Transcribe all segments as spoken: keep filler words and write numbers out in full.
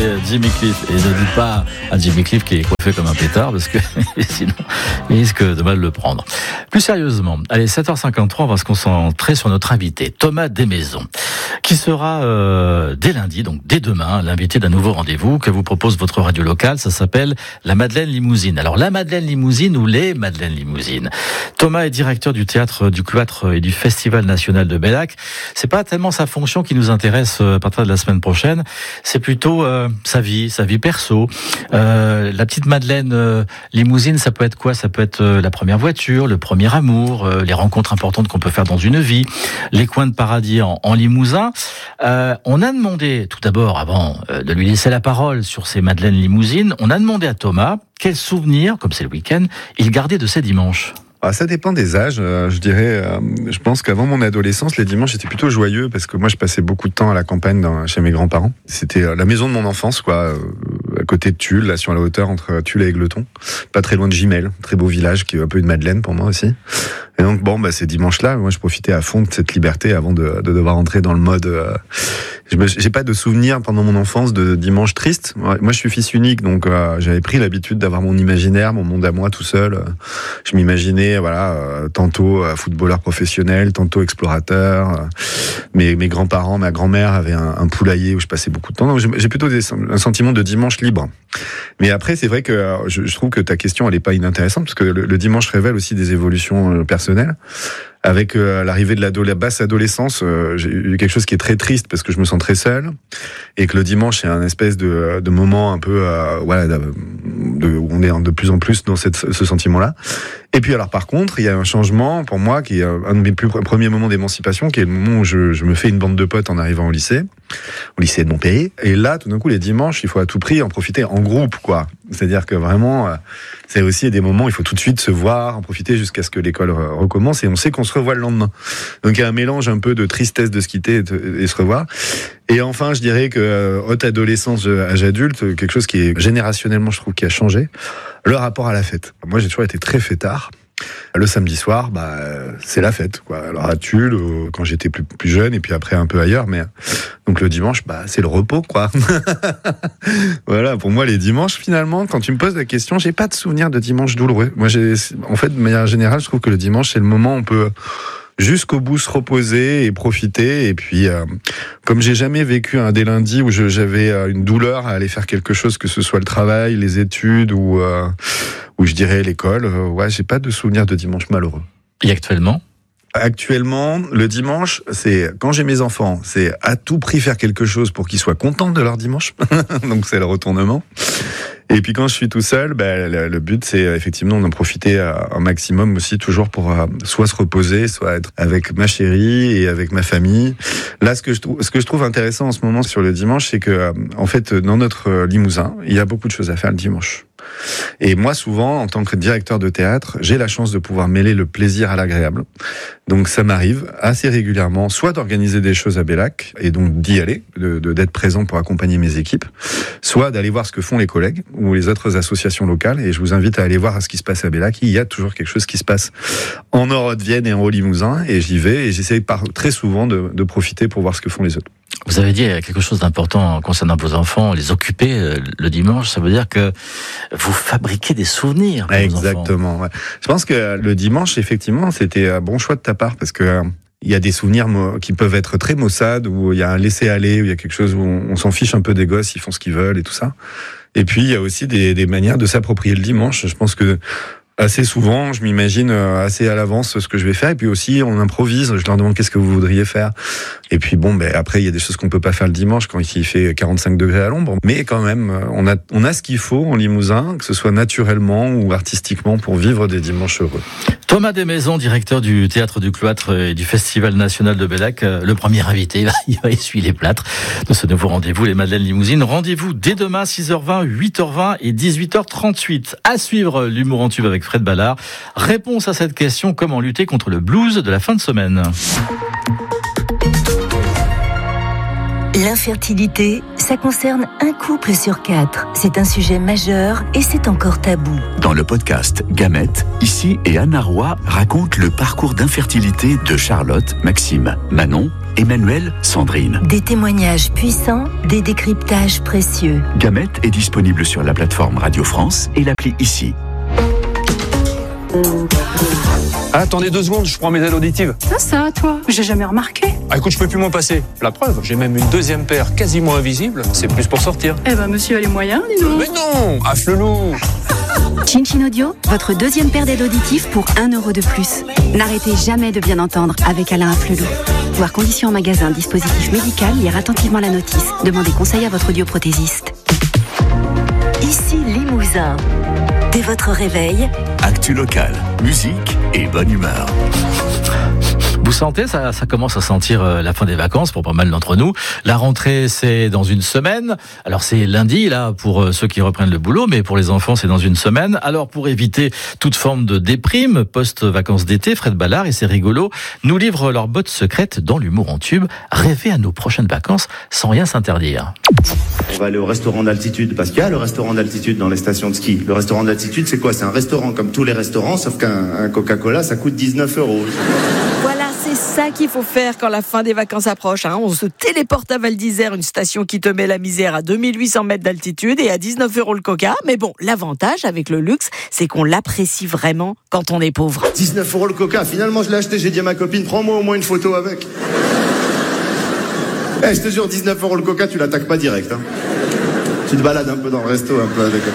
Jimmy Cliff, et ne dites pas à Jimmy Cliff qu'il est coiffé comme un pétard parce que sinon il risque de mal le prendre. Plus sérieusement, allez, sept heures cinquante-trois, on va se concentrer sur notre invité, Thomas Desmaisons, qui sera euh, dès lundi, donc dès demain, l'invité d'un nouveau rendez-vous que vous propose votre radio locale. Ça s'appelle la Madeleine Limousine. Alors la Madeleine Limousine ou les Madeleines Limousines. Thomas est directeur du théâtre du Cloître et du Festival national de Bellac. C'est pas tellement sa fonction qui nous intéresse à partir de la semaine prochaine, c'est plutôt euh, sa vie, sa vie perso. Euh, la petite Madeleine euh, Limousine, ça peut être quoi ? Ça peut être euh, la première voiture, le premier amour, euh, les rencontres importantes qu'on peut faire dans une vie, les coins de paradis en, en Limousin. Euh, on a demandé, tout d'abord, avant euh, de lui laisser la parole sur ces Madeleines Limousines, on a demandé à Thomas quels souvenirs, comme c'est le week-end, il gardait de ces dimanches. Ah, ça dépend des âges, euh, je dirais. Euh, je pense qu'avant mon adolescence, les dimanches étaient plutôt joyeux parce que moi, je passais beaucoup de temps à la campagne dans, chez mes grands-parents. C'était euh, la maison de mon enfance, quoi, euh, à côté de Tulle, là sur la hauteur entre Tulle et Aigleton, pas très loin de Gimel, très beau village qui est un peu une Madeleine pour moi aussi. Et donc bon, bah ces dimanches-là, moi, je profitais à fond de cette liberté avant de, de devoir entrer dans le mode. Euh, je me, j'ai pas de souvenirs pendant mon enfance de dimanche triste. Moi, je suis fils unique, donc euh, j'avais pris l'habitude d'avoir mon imaginaire, mon monde à moi tout seul. Je m'imaginais, voilà, euh, tantôt euh, footballeur professionnel, tantôt explorateur. Euh, mes, mes grands-parents, ma grand-mère avait un, un poulailler où je passais beaucoup de temps. Donc j'ai, j'ai plutôt des, un sentiment de dimanche libre. Mais après, c'est vrai que euh, je, je trouve que ta question, elle est pas inintéressante parce que le, le dimanche révèle aussi des évolutions euh, personnelles. Avec euh, l'arrivée de la basse adolescence, euh, j'ai eu quelque chose qui est très triste parce que je me sens très seul et que le dimanche c'est un espèce de, de moment un peu, euh, voilà, de, de, où on est de plus en plus dans cette, ce sentiment-là. Et puis alors par contre, il y a un changement pour moi qui est un de mes plus premiers moments d'émancipation, qui est le moment où je, je me fais une bande de potes en arrivant au lycée, au lycée de mon pays. Et là, tout d'un coup, les dimanches, il faut à tout prix en profiter en groupe, quoi. C'est-à-dire que vraiment, c'est aussi des moments où il faut tout de suite se voir, en profiter jusqu'à ce que l'école recommence, et on sait qu'on se revoit le lendemain. Donc il y a un mélange un peu de tristesse de se quitter et, de, et se revoir. Et enfin, je dirais que haute adolescence, âge adulte, quelque chose qui est générationnellement, je trouve, qui a changé, le rapport à la fête. Moi, j'ai toujours été très fêtard. Le samedi soir, bah, c'est la fête, quoi. Alors à Tulle, quand j'étais plus, plus jeune, et puis après un peu ailleurs, mais donc le dimanche, bah, c'est le repos, quoi. Voilà, pour moi, les dimanches, finalement, quand tu me poses la question, j'ai pas de souvenir de dimanche douloureux. Moi, j'ai, en fait, de manière générale, je trouve que le dimanche, c'est le moment où on peut jusqu'au bout se reposer et profiter. Et puis, euh, comme j'ai jamais vécu un des lundis où je, j'avais une douleur à aller faire quelque chose, que ce soit le travail, les études ou, euh, ou je dirais l'école, euh, ouais, j'ai pas de souvenir de dimanche malheureux. Et actuellement ? Actuellement, le dimanche, c'est quand j'ai mes enfants, c'est à tout prix faire quelque chose pour qu'ils soient contents de leur dimanche. Donc c'est le retournement. Et puis quand je suis tout seul, ben, le, le but c'est effectivement d'en profiter un maximum aussi, toujours pour euh, soit se reposer, soit être avec ma chérie et avec ma famille. Là, ce que je trouve, ce que je trouve intéressant en ce moment sur le dimanche, c'est que euh, en fait, dans notre Limousin, il y a beaucoup de choses à faire le dimanche. Et moi, souvent, en tant que directeur de théâtre, j'ai la chance de pouvoir mêler le plaisir à l'agréable. Donc, ça m'arrive assez régulièrement, soit d'organiser des choses à Bellac, et donc d'y aller, de, de, d'être présent pour accompagner mes équipes, soit d'aller voir ce que font les collègues ou les autres associations locales. Et je vous invite à aller voir ce qui se passe à Bellac. Il y a toujours quelque chose qui se passe en Nord-Haute-Vienne et en Haut-Limousin, et j'y vais, et j'essaie par, très souvent de, de profiter pour voir ce que font les autres. Vous avez dit quelque chose d'important concernant vos enfants, les occuper le dimanche, ça veut dire que vous fabriquez des souvenirs pour Exactement, vos enfants. Ouais. Je pense que le dimanche, effectivement, c'était un bon choix de ta part parce que il y a des souvenirs qui peuvent être très maussades, où il y a un laisser-aller, où il y a quelque chose où on s'en fiche un peu des gosses, ils font ce qu'ils veulent et tout ça. Et puis, il y a aussi des, des manières de s'approprier le dimanche. Je pense que assez souvent, je m'imagine assez à l'avance ce que je vais faire. Et puis aussi, on improvise. Je leur demande qu'est-ce que vous voudriez faire. Et puis bon, ben après, il y a des choses qu'on peut pas faire le dimanche quand il fait quarante-cinq degrés à l'ombre. Mais quand même, on a, on a ce qu'il faut en Limousin, que ce soit naturellement ou artistiquement, pour vivre des dimanches heureux. Thomas Desmaisons, directeur du Théâtre du Cloître et du Festival national de Bellac, le premier invité, il va essuyer les plâtres de ce nouveau rendez-vous, les Madeleines Limousines. Rendez-vous dès demain, six heures vingt, huit heures vingt et dix-huit heures trente-huit. À suivre l'humour en tube avec Fred Ballard. Réponse à cette question, comment lutter contre le blues de la fin de semaine? L'infertilité, ça concerne un couple sur quatre. C'est un sujet majeur et c'est encore tabou. Dans le podcast Gamètes, ici et Anna Roy raconte le parcours d'infertilité de Charlotte, Maxime, Manon Emmanuel, Sandrine. Des témoignages puissants, des décryptages précieux. Gamette est disponible sur la plateforme Radio France et l'appli Ici. Ah, attendez deux secondes, je prends mes aides auditives. Ça, ça, toi, j'ai jamais remarqué. Ah, écoute, je peux plus m'en passer. La preuve, j'ai même une deuxième paire quasiment invisible. C'est plus pour sortir. Eh ben, monsieur a les moyens, dis donc. Mais non, à Flelou. Chin Chin Audio, votre deuxième paire d'aides auditives pour un euro de plus. N'arrêtez jamais de bien entendre avec Alain Afflelou. Voir conditions en magasin, dispositif médical, lire attentivement la notice. Demandez conseil à votre audioprothésiste. Ici Limousin. Dès votre réveil, Actu locale, musique et bonne humeur. Vous sentez, ça, ça commence à sentir la fin des vacances pour pas mal d'entre nous. La rentrée, c'est dans une semaine. Alors c'est lundi là pour ceux qui reprennent le boulot, mais pour les enfants, c'est dans une semaine. Alors pour éviter toute forme de déprime post-vacances d'été, Fred Ballard et ses rigolos nous livrent leur botte secrète dans l'humour en tube. Rêver à nos prochaines vacances sans rien s'interdire. On va aller au restaurant d'altitude parce qu'il y a le restaurant d'altitude dans les stations de ski. Le restaurant d'altitude, c'est quoi? C'est un restaurant comme tous les restaurants, sauf qu'un un Coca-Cola, ça coûte dix-neuf euros. Voilà, c'est ça qu'il faut faire quand la fin des vacances approche. Hein. On se téléporte à Val d'Isère, une station qui te met la misère à deux mille huit cents mètres d'altitude et à dix-neuf euros le Coca. Mais bon, l'avantage avec le luxe, c'est qu'on l'apprécie vraiment quand on est pauvre. dix-neuf euros le Coca, finalement je l'ai acheté, j'ai dit à ma copine, prends-moi au moins une photo avec. Eh, hey, je te jure, dix-neuf euros le Coca, tu l'attaques pas direct. Hein. Tu te balades un peu dans le resto, un peu avec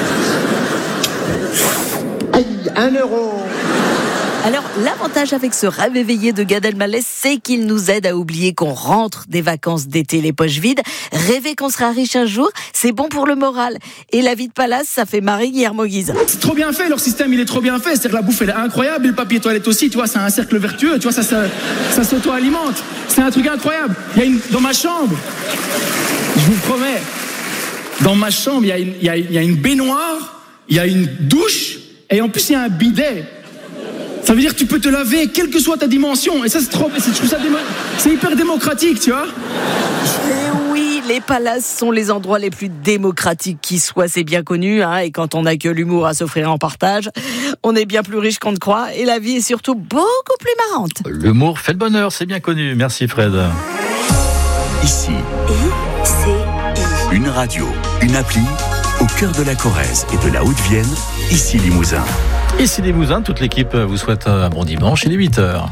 ça. Aïe, un euro. Alors, l'avantage avec ce rêve éveillé de Gad Elmaleh, c'est qu'il nous aide à oublier qu'on rentre des vacances d'été les poches vides. Rêver qu'on sera riche un jour, c'est bon pour le moral. Et la vie de palace, ça fait marrer Guillermo Guise. C'est trop bien fait, leur système, il est trop bien fait. C'est-à-dire que la bouffe, elle est incroyable, et le papier toilette aussi, tu vois, c'est un cercle vertueux, tu vois, ça, ça, ça s'auto-alimente. C'est un truc incroyable. Il y a une, dans ma chambre, je vous promets, dans ma chambre, il y a une, il y a, il y a une baignoire, il y a une douche, et en plus, il y a un bidet. Ça veut dire que tu peux te laver, quelle que soit ta dimension. Et ça, c'est trop, c'est, je trouve ça démo, c'est hyper démocratique, tu vois. Et oui, les palaces sont les endroits les plus démocratiques qui soient, c'est bien connu. Hein, et quand on n'a que l'humour à s'offrir en partage, on est bien plus riche qu'on ne croit. Et la vie est surtout beaucoup plus marrante. L'humour fait le bonheur, c'est bien connu. Merci Fred. Ici, I, C, I. une radio, une appli, au cœur de la Corrèze et de la Haute-Vienne, Ici Limousin. Ici Limousin, toute l'équipe vous souhaite un bon dimanche, il est huit heures.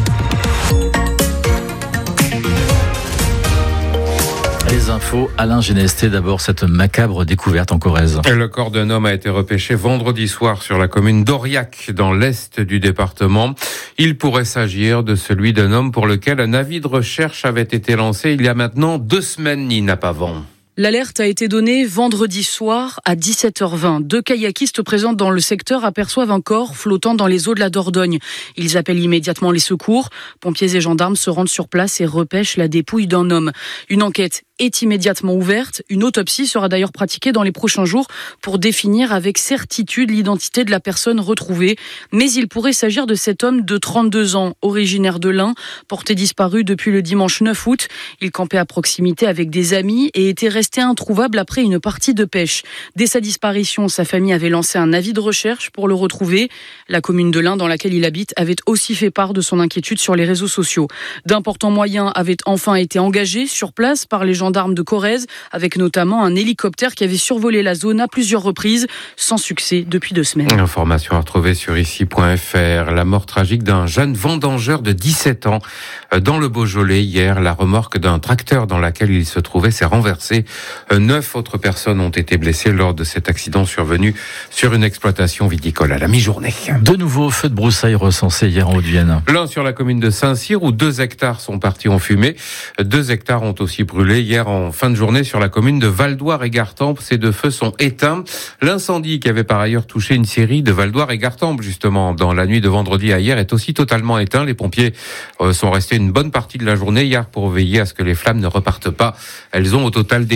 Les infos, Alain Génesté, d'abord cette macabre découverte en Corrèze. Le corps d'un homme a été repêché vendredi soir sur la commune d'Aurillac, dans l'est du département. Il pourrait s'agir de celui d'un homme pour lequel un avis de recherche avait été lancé il y a maintenant deux semaines, Nina Pavon. L'alerte a été donnée vendredi soir à dix-sept heures vingt. Deux kayakistes présents dans le secteur aperçoivent un corps flottant dans les eaux de la Dordogne. Ils appellent immédiatement les secours. Pompiers et gendarmes se rendent sur place et repêchent la dépouille d'un homme. Une enquête est immédiatement ouverte. Une autopsie sera d'ailleurs pratiquée dans les prochains jours pour définir avec certitude l'identité de la personne retrouvée. Mais il pourrait s'agir de cet homme de trente-deux ans, originaire de l'Ain, porté disparu depuis le dimanche neuf août. Il campait à proximité avec des amis et était resté introuvable après une partie de pêche. Dès sa disparition, sa famille avait lancé un avis de recherche pour le retrouver. La commune de l'Ain, dans laquelle il habite, avait aussi fait part de son inquiétude sur les réseaux sociaux. D'importants moyens avaient enfin été engagés sur place par les gendarmes de Corrèze, avec notamment un hélicoptère qui avait survolé la zone à plusieurs reprises, sans succès depuis deux semaines. Information à retrouver sur ici point f r. La mort tragique d'un jeune vendangeur de dix-sept ans dans le Beaujolais. Hier, la remorque d'un tracteur dans laquelle il se trouvait s'est renversée. Neuf autres personnes ont été blessées lors de cet accident survenu sur une exploitation viticole à la mi-journée. De nouveaux feux de broussailles recensés hier en Haute-Vienne. L'un sur la commune de Saint-Cyr où deux hectares sont partis en fumée. Deux hectares ont aussi brûlé hier en fin de journée sur la commune de Valdoire et Gartempe. Ces deux feux sont éteints. L'incendie qui avait par ailleurs touché une série de Valdoire et Gartempe justement dans la nuit de vendredi à hier est aussi totalement éteint. Les pompiers sont restés une bonne partie de la journée hier pour veiller à ce que les flammes ne repartent pas. Elles ont au total détruit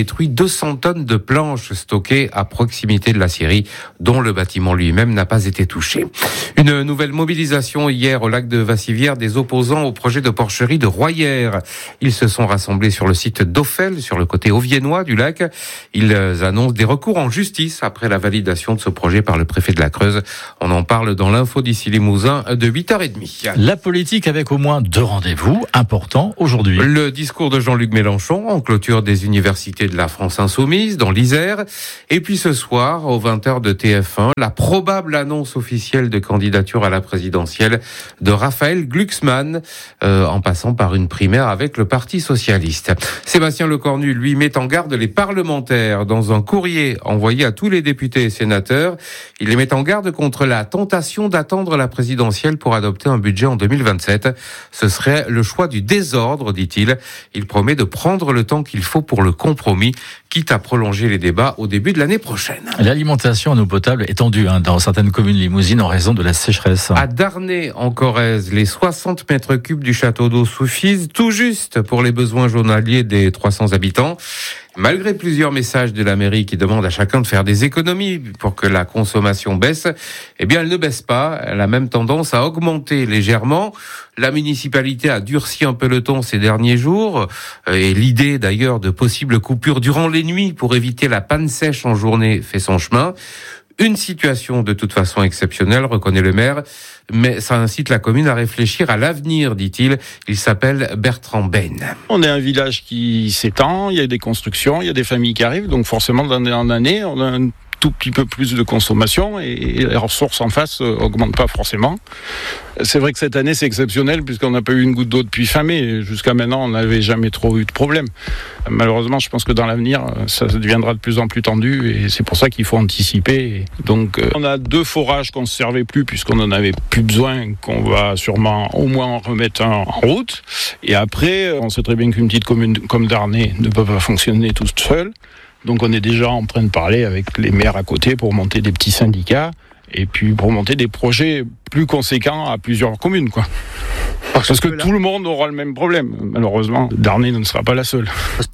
détruit deux cents tonnes de planches stockées à proximité de la scierie, dont le bâtiment lui-même n'a pas été touché. Une nouvelle mobilisation hier au lac de Vassivière des opposants au projet de porcherie de Royères. Ils se sont rassemblés sur le site d'Offel, sur le côté auviennois du lac. Ils annoncent des recours en justice après la validation de ce projet par le préfet de la Creuse. On en parle dans l'info d'ici Limousin de huit heures trente. La politique avec au moins deux rendez-vous importants aujourd'hui. Le discours de Jean-Luc Mélenchon en clôture des universités de la France Insoumise dans l'Isère. Et puis ce soir, aux vingt heures de T F un, la probable annonce officielle de candidature à la présidentielle de Raphaël Glucksmann, euh, en passant par une primaire avec le Parti socialiste. Sébastien Lecornu, lui, met en garde les parlementaires dans un courrier envoyé à tous les députés et sénateurs. Il les met en garde contre la tentation d'attendre la présidentielle pour adopter un budget en deux mille vingt-sept. Ce serait le choix du désordre, dit-il. Il promet de prendre le temps qu'il faut pour le compromis, quitte à prolonger les débats au début de l'année prochaine. L'alimentation en eau potable est tendue hein, dans certaines communes limousines en raison de la sécheresse. À Darney, en Corrèze, les soixante mètres cubes du château d'eau suffisent tout juste pour les besoins journaliers des trois cents habitants. Malgré plusieurs messages de la mairie qui demandent à chacun de faire des économies pour que la consommation baisse, eh bien, elle ne baisse pas. Elle a même tendance à augmenter légèrement. La municipalité a durci un peu le ton ces derniers jours. Et l'idée, d'ailleurs, de possibles coupures durant les nuits pour éviter la panne sèche en journée fait son chemin. Une situation de toute façon exceptionnelle, reconnaît le maire, mais ça incite la commune à réfléchir à l'avenir, dit-il. Il s'appelle Bertrand Ben. On est un village qui s'étend, il y a des constructions, il y a des familles qui arrivent, donc forcément d'année en année, on a un tout petit peu plus de consommation et les ressources en face augmentent pas forcément. C'est vrai que cette année c'est exceptionnel puisqu'on n'a pas eu une goutte d'eau depuis fin mai. Jusqu'à maintenant on n'avait jamais trop eu de problème. Malheureusement je pense que dans l'avenir ça deviendra de plus en plus tendu et c'est pour ça qu'il faut anticiper. Donc on a deux forages qu'on ne servait plus puisqu'on n'en avait plus besoin, qu'on va sûrement au moins en remettre un en route. Et après on sait très bien qu'une petite commune comme Darney ne peut pas fonctionner toute seule. Donc on est déjà en train de parler avec les maires à côté pour monter des petits syndicats et puis pour monter des projets plus conséquents à plusieurs communes, quoi. Parce, Parce que, que là... tout le monde aura le même problème. Malheureusement, Darney ne sera pas la seule.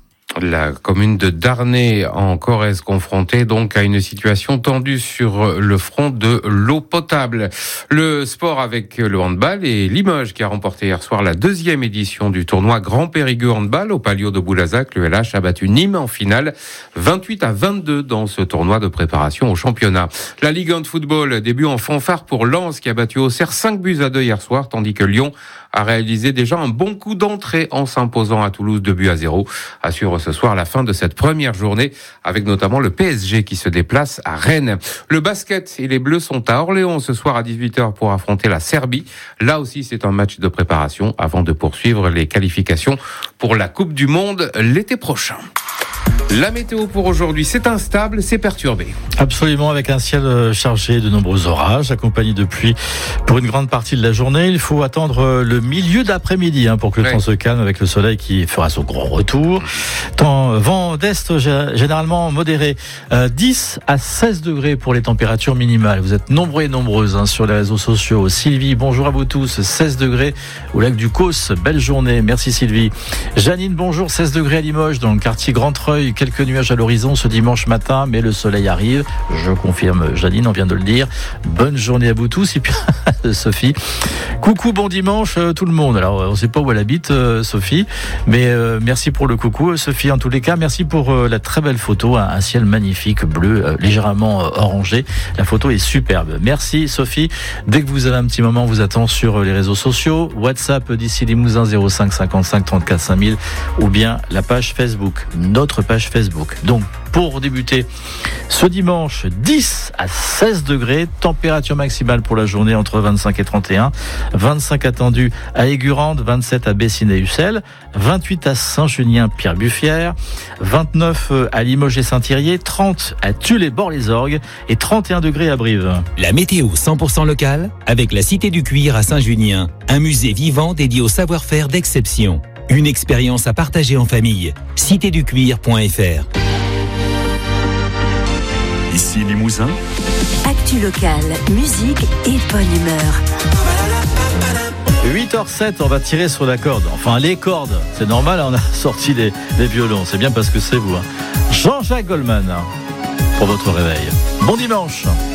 La commune de Darney en Corrèze confrontée donc à une situation tendue sur le front de l'eau potable. Le sport avec le handball et Limoges qui a remporté hier soir la deuxième édition du tournoi Grand Périgueux handball au Palio de Boulazac. Le L H a battu Nîmes en finale vingt-huit à vingt-deux dans ce tournoi de préparation au championnat. La Ligue un de football, début en fanfare pour Lens qui a battu Auxerre cinq buts à deux hier soir, tandis que Lyon a réalisé déjà un bon coup d'entrée en s'imposant à Toulouse deux buts à zéro. Assure ce soir la fin de cette première journée avec notamment le P S G qui se déplace à Rennes. Le basket et les Bleus sont à Orléans ce soir à dix-huit heures pour affronter la Serbie. Là aussi c'est un match de préparation avant de poursuivre les qualifications pour la Coupe du Monde l'été prochain. La météo pour aujourd'hui, c'est instable, c'est perturbé. Absolument, avec un ciel chargé de nombreux orages, accompagné de pluie pour une grande partie de la journée. Il faut attendre le milieu d'après-midi hein, pour que le ouais. temps se calme avec le soleil qui fera son grand retour. Temps, vent d'est généralement modéré, euh, dix à seize degrés pour les températures minimales. Vous êtes nombreux et nombreuses hein, sur les réseaux sociaux. Sylvie, bonjour à vous tous, seize degrés au lac du Causse, belle journée, merci Sylvie. Janine, bonjour, seize degrés à Limoges dans le quartier Grand-Treuil. Quelques nuages à l'horizon ce dimanche matin, mais le soleil arrive. Je confirme, Janine, on vient de le dire. Bonne journée à vous tous. Et puis, Sophie, coucou, bon dimanche tout le monde. Alors, on ne sait pas où elle habite, Sophie, mais euh, merci pour le coucou, Sophie. En tous les cas, merci pour euh, la très belle photo. Un, un ciel magnifique, bleu, euh, légèrement euh, orangé. La photo est superbe. Merci, Sophie. Dès que vous avez un petit moment, on vous attend sur les réseaux sociaux. WhatsApp d'ici Limousin zéro cinq cinquante-cinq trente-quatre cinq mille ou bien la page Facebook, notre page Facebook. Donc, pour débuter ce dimanche, dix à seize degrés, température maximale pour la journée entre vingt-cinq et trente et un, vingt-cinq attendus à Aigurande, vingt-sept à Bessines-et-Ussel, vingt-huit à Saint-Junien-Pierre-Buffière, vingt-neuf à Limoges et Saint-Thirier, trente à Tulle-et-Bord-les-Orgues et trente et un degrés à Brive. La météo cent pour cent locale avec la Cité du Cuir à Saint-Junien, un musée vivant dédié au savoir-faire d'exception. Une expérience à partager en famille. cité du cuir point f r. Ici Limousin. Actu locale, musique et bonne humeur. huit heures zéro sept, on va tirer sur la corde. Enfin, les cordes. C'est normal, on a sorti les, les violons. C'est bien parce que c'est vous. Hein. Jean-Jacques Goldman pour votre réveil. Bon dimanche.